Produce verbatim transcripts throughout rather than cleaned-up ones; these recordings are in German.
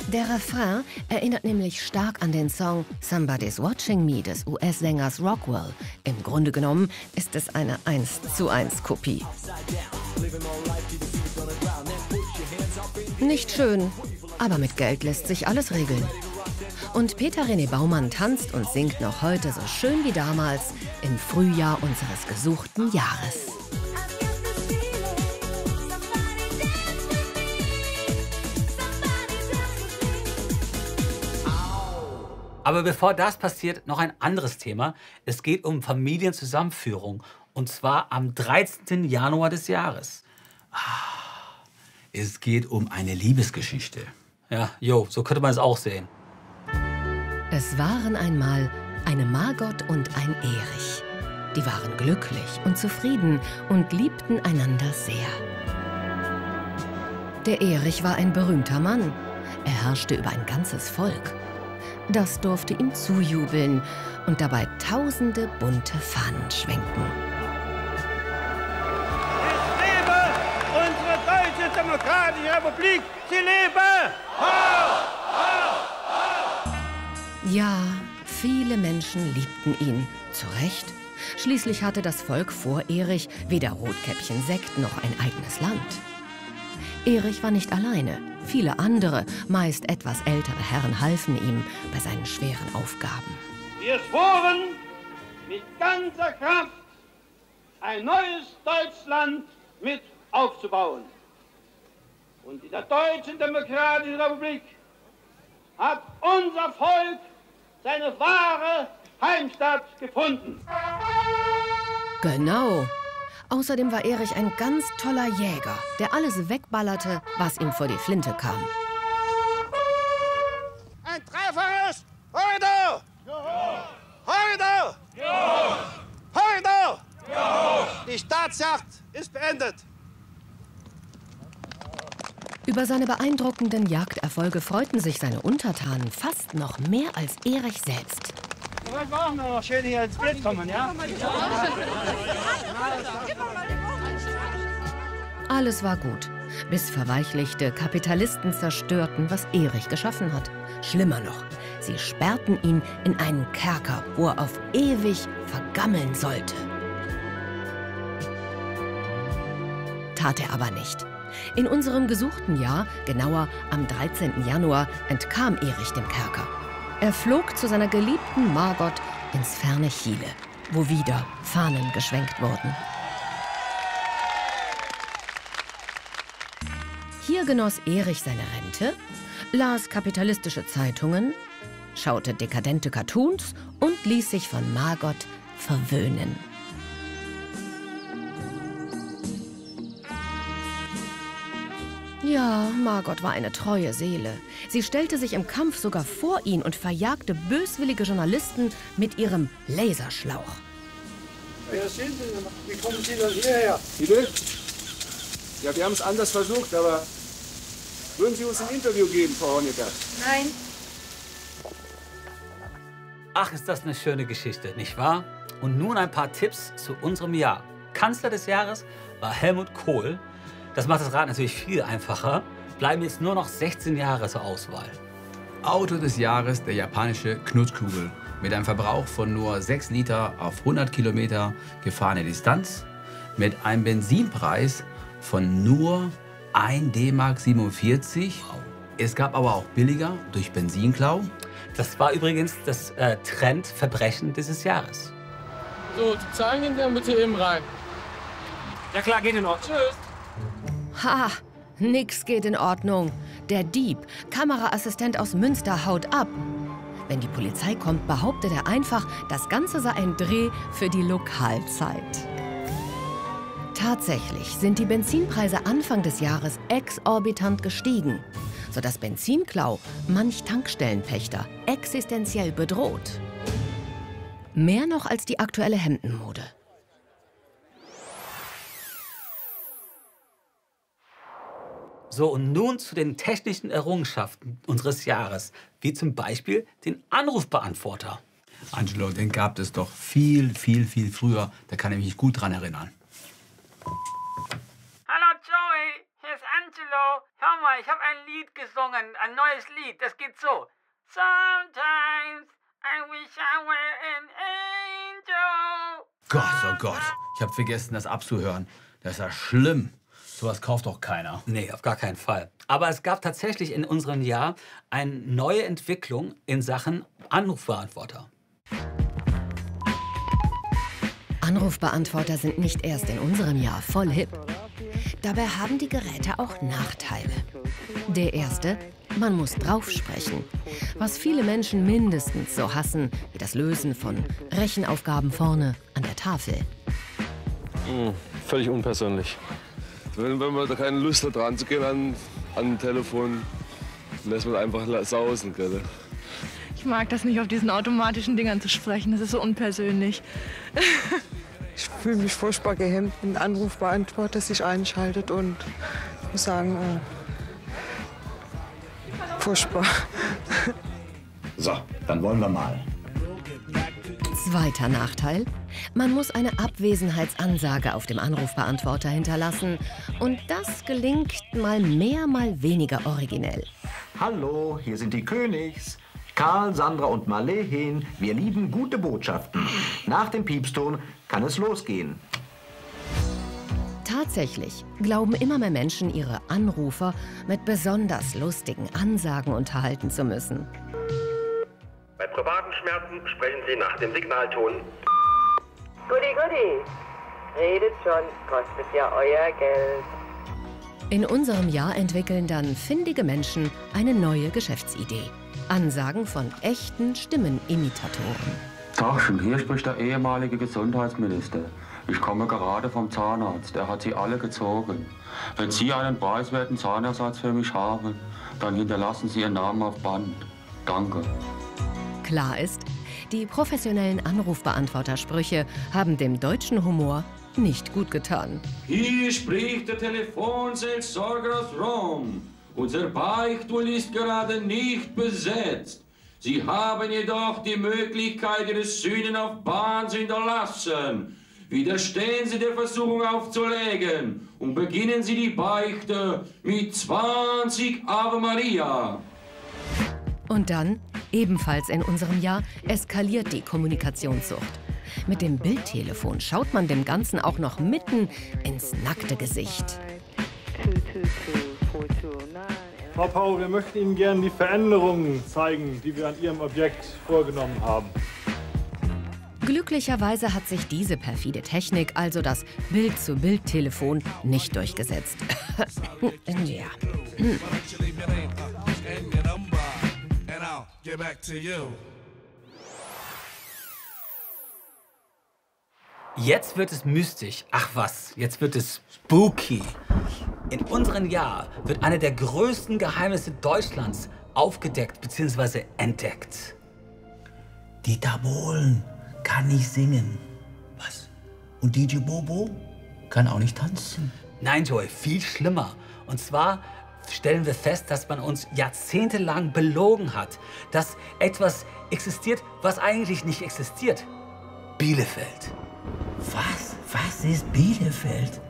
Der Refrain erinnert nämlich stark an den Song Somebody's Watching Me des U S-Sängers Rockwell. Im Grunde genommen ist es eine eins zu eins Kopie. Nicht schön, aber mit Geld lässt sich alles regeln. Und Peter René Baumann tanzt und singt noch heute so schön wie damals im Frühjahr unseres gesuchten Jahres. Aber bevor das passiert, noch ein anderes Thema. Es geht um Familienzusammenführung. Und zwar am dreizehnten Januar des Jahres. Ah, es geht um eine Liebesgeschichte. Ja, jo, so könnte man es auch sehen. Es waren einmal eine Margot und ein Erich. Die waren glücklich und zufrieden und liebten einander sehr. Der Erich war ein berühmter Mann. Er herrschte über ein ganzes Volk. Das durfte ihm zujubeln und dabei tausende bunte Fahnen schwenken. Es lebe unsere Deutsche Demokratische Republik! Sie lebe! Ho! Ho! Ho! Ja, viele Menschen liebten ihn. Zu Recht. Schließlich hatte das Volk vor Erich weder Rotkäppchen Sekt noch ein eigenes Land. Erich war nicht alleine. Viele andere, meist etwas ältere Herren halfen ihm bei seinen schweren Aufgaben. Wir schworen mit ganzer Kraft, ein neues Deutschland mit aufzubauen. Und in der Deutschen Demokratischen Republik hat unser Volk seine wahre Heimstatt gefunden. Genau. Außerdem war Erich ein ganz toller Jäger, der alles wegballerte, was ihm vor die Flinte kam. Ein dreifaches Horridor! Horridor! Horridor! Die Staatsjagd ist beendet. Über seine beeindruckenden Jagderfolge freuten sich seine Untertanen fast noch mehr als Erich selbst. Wir wollen auch noch schön hier ins Bild kommen, ja? Alles war gut, bis verweichlichte Kapitalisten zerstörten, was Erich geschaffen hat. Schlimmer noch, sie sperrten ihn in einen Kerker, wo er auf ewig vergammeln sollte. Tat er aber nicht. In unserem gesuchten Jahr, genauer am dreizehnten Januar, entkam Erich dem Kerker. Er flog zu seiner geliebten Margot ins ferne Chile, wo wieder Fahnen geschwenkt wurden. Hier genoss Erich seine Rente, las kapitalistische Zeitungen, schaute dekadente Cartoons und ließ sich von Margot verwöhnen. Ja, Margot war eine treue Seele. Sie stellte sich im Kampf sogar vor ihn und verjagte böswillige Journalisten mit ihrem Laserschlauch. Wer sind Sie? Wie kommen Sie denn hierher? Bitte? Ja, wir haben es anders versucht, aber würden Sie uns ein Interview geben, Frau Honecker? Nein. Ach, ist das eine schöne Geschichte, nicht wahr? Und nun ein paar Tipps zu unserem Jahr. Kanzler des Jahres war Helmut Kohl. Das macht das Rad natürlich viel einfacher. Bleiben jetzt nur noch sechzehn Jahre zur Auswahl. Auto des Jahres, der japanische Knutkugel. Mit einem Verbrauch von nur sechs Liter auf hundert Kilometer gefahrene Distanz. Mit einem Benzinpreis von nur ein D Mark siebenundvierzig. Es gab aber auch billiger durch Benzinklau. Das war übrigens das äh, Trendverbrechen dieses Jahres. So, die Zahlen gehen dann bitte eben rein. Ja klar, geht in Ordnung. Tschüss. Ha, nix geht in Ordnung. Der Dieb, Kameraassistent aus Münster, haut ab. Wenn die Polizei kommt, behauptet er einfach, das Ganze sei ein Dreh für die Lokalzeit. Tatsächlich sind die Benzinpreise Anfang des Jahres exorbitant gestiegen, sodass Benzinklau manch Tankstellenpächter existenziell bedroht. Mehr noch als die aktuelle Hemdenmode. So, und nun zu den technischen Errungenschaften unseres Jahres, wie zum Beispiel den Anrufbeantworter. Angelo, den gab es doch viel, viel, viel früher. Da kann ich mich gut dran erinnern. Hallo Joey, hier ist Angelo. Schau mal, ich habe ein Lied gesungen, ein neues Lied. Das geht so. Sometimes I wish I were an angel. Gott, oh Gott. Ich habe vergessen, das abzuhören. Das ist ja schlimm. Sowas kauft doch keiner. Nee, auf gar keinen Fall. Aber es gab tatsächlich in unserem Jahr eine neue Entwicklung in Sachen Anrufbeantworter. Anrufbeantworter sind nicht erst in unserem Jahr voll hip. Dabei haben die Geräte auch Nachteile. Der erste, man muss drauf sprechen. Was viele Menschen mindestens so hassen, wie das Lösen von Rechenaufgaben vorne an der Tafel. Hm, völlig unpersönlich. Wenn, wenn man da keine Lust hat, dran zu gehen an, an ein Telefon, lässt man einfach sausen. Gell? Ich mag das nicht, auf diesen automatischen Dingern zu sprechen. Das ist so unpersönlich. Ich fühle mich furchtbar gehemmt, wenn ein Anrufbeantworter sich einschaltet und ich muss sagen, äh, furchtbar. So, dann wollen wir mal. Zweiter Nachteil, man muss eine Abwesenheitsansage auf dem Anrufbeantworter hinterlassen. Und das gelingt mal mehr, mal weniger originell. Hallo, hier sind die Königs. Karl, Sandra und Marleen, wir lieben gute Botschaften. Nach dem Piepston kann es losgehen. Tatsächlich glauben immer mehr Menschen, ihre Anrufer mit besonders lustigen Ansagen unterhalten zu müssen. Bei privaten Schmerzen sprechen Sie nach dem Signalton. Goody, goody. Redet schon, kostet ja euer Geld. In unserem Jahr entwickeln dann findige Menschen eine neue Geschäftsidee. Ansagen von echten Stimmenimitatoren. Tagchen, hier spricht der ehemalige Gesundheitsminister. Ich komme gerade vom Zahnarzt, der hat sie alle gezogen. Wenn Sie einen preiswerten Zahnersatz für mich haben, dann hinterlassen Sie Ihren Namen auf Band. Danke. Klar ist, die professionellen Anrufbeantwortersprüche haben dem deutschen Humor nicht gut getan. Hier spricht der Telefonseelsorger aus Rom. Unser Beichtstuhl ist gerade nicht besetzt. Sie haben jedoch die Möglichkeit, Ihre Sünden auf Bahn zu hinterlassen. Widerstehen Sie der Versuchung aufzulegen und beginnen Sie die Beichte mit zwanzig Ave Maria. Und dann, ebenfalls in unserem Jahr, eskaliert die Kommunikationssucht. Mit dem Bildtelefon schaut man dem Ganzen auch noch mitten ins nackte Gesicht. Frau Pau, wir möchten Ihnen gerne die Veränderungen zeigen, die wir an Ihrem Objekt vorgenommen haben. Glücklicherweise hat sich diese perfide Technik, also das Bild-zu-Bild-Telefon, nicht durchgesetzt. Ja. Jetzt wird es mystisch. Ach was, jetzt wird es spooky. In unserem Jahr wird eine der größten Geheimnisse Deutschlands aufgedeckt bzw. entdeckt. Dieter Bohlen kann nicht singen. Was? Und D J Bobo kann auch nicht tanzen. Nein, Joey, viel schlimmer. Und zwar stellen wir fest, dass man uns jahrzehntelang belogen hat. Dass etwas existiert, was eigentlich nicht existiert. Bielefeld. Was? Was ist Bielefeld?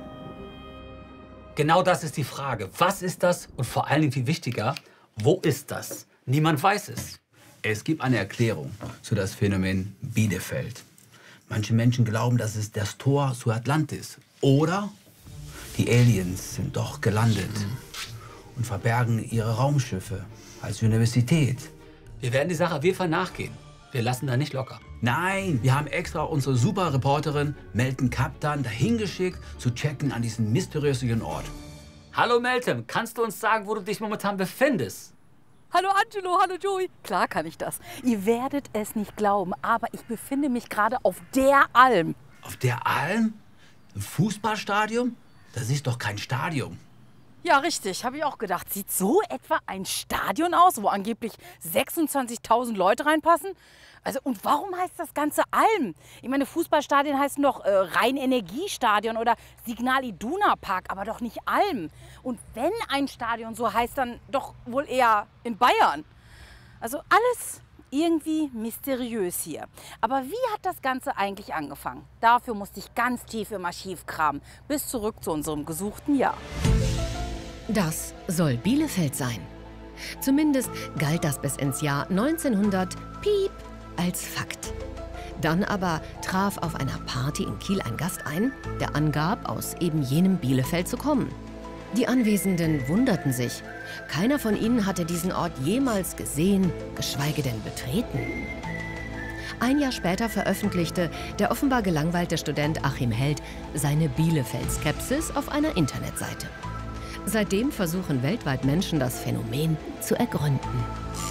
Genau das ist die Frage. Was ist das? Und vor allen Dingen viel wichtiger, wo ist das? Niemand weiß es. Es gibt eine Erklärung zu das Phänomen Bielefeld. Manche Menschen glauben, dass es das Tor zu Atlantis. Oder die Aliens sind doch gelandet und verbergen ihre Raumschiffe als Universität. Wir werden die Sache auf jeden Fall nachgehen. Wir lassen da nicht locker. Nein, wir haben extra unsere Superreporterin Melton Kaptan dahin geschickt, zu checken an diesen mysteriösen Ort. Hallo Melton, kannst du uns sagen, wo du dich momentan befindest? Hallo Angelo, hallo Joey. Klar kann ich das. Ihr werdet es nicht glauben, aber ich befinde mich gerade auf der Alm. Auf der Alm? Im Fußballstadion? Das ist doch kein Stadion. Ja, richtig, habe ich auch gedacht. Sieht so etwa ein Stadion aus, wo angeblich sechsundzwanzigtausend Leute reinpassen? Also, und warum heißt das Ganze Alm? Ich meine, Fußballstadien heißen doch äh, Rhein-Energiestadion oder Signal Iduna Park, aber doch nicht Alm. Und wenn ein Stadion so heißt, dann doch wohl eher in Bayern. Also alles irgendwie mysteriös hier. Aber wie hat das Ganze eigentlich angefangen? Dafür musste ich ganz tief im Archiv kramen, bis zurück zu unserem gesuchten Jahr. Das soll Bielefeld sein. Zumindest galt das bis ins Jahr neunzehnhundert Piep als Fakt. Dann aber traf auf einer Party in Kiel ein Gast ein, der angab, aus eben jenem Bielefeld zu kommen. Die Anwesenden wunderten sich. Keiner von ihnen hatte diesen Ort jemals gesehen, geschweige denn betreten. Ein Jahr später veröffentlichte der offenbar gelangweilte Student Achim Held seine Bielefeld-Skepsis auf einer Internetseite. Seitdem versuchen weltweit Menschen, das Phänomen zu ergründen.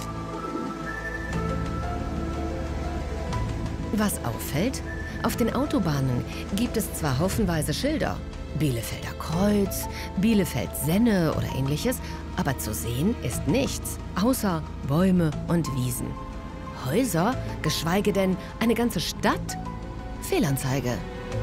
Was auffällt? Auf den Autobahnen gibt es zwar haufenweise Schilder, Bielefelder Kreuz, Bielefeld-Senne oder ähnliches, aber zu sehen ist nichts, außer Bäume und Wiesen. Häuser, geschweige denn eine ganze Stadt? Fehlanzeige.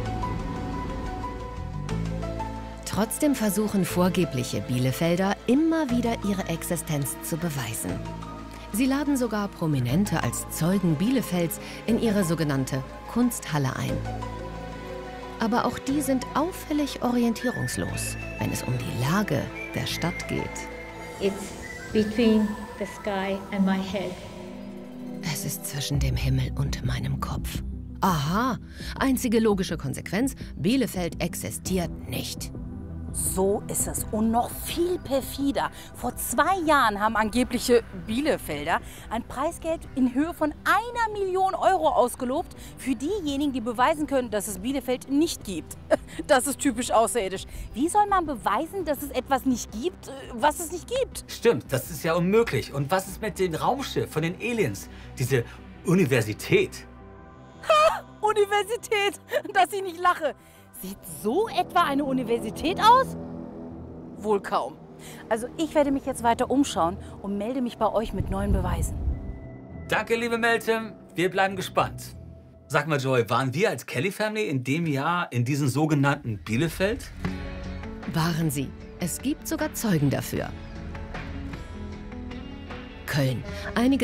Trotzdem versuchen vorgebliche Bielefelder immer wieder ihre Existenz zu beweisen. Sie laden sogar Prominente als Zeugen Bielefelds in ihre sogenannte Kunsthalle ein. Aber auch die sind auffällig orientierungslos, wenn es um die Lage der Stadt geht. It's between the sky and my head. Es ist zwischen dem Himmel und meinem Kopf. Aha, einzige logische Konsequenz, Bielefeld existiert nicht. So ist es und noch viel perfider. Vor zwei Jahren haben angebliche Bielefelder ein Preisgeld in Höhe von einer Million Euro ausgelobt für diejenigen, die beweisen können, dass es Bielefeld nicht gibt. Das ist typisch außerirdisch. Wie soll man beweisen, dass es etwas nicht gibt, was es nicht gibt? Stimmt, das ist ja unmöglich. Und was ist mit dem Raumschiff von den Aliens? Diese Universität. Ha! Universität, dass ich nicht lache. Sieht so etwa eine Universität aus? Wohl kaum. Also ich werde mich jetzt weiter umschauen und melde mich bei euch mit neuen Beweisen. Danke, liebe Meltem. Wir bleiben gespannt. Sag mal, Joy, waren wir als Kelly Family in dem Jahr in diesem sogenannten Bielefeld? Waren sie. Es gibt sogar Zeugen dafür. Köln. Einige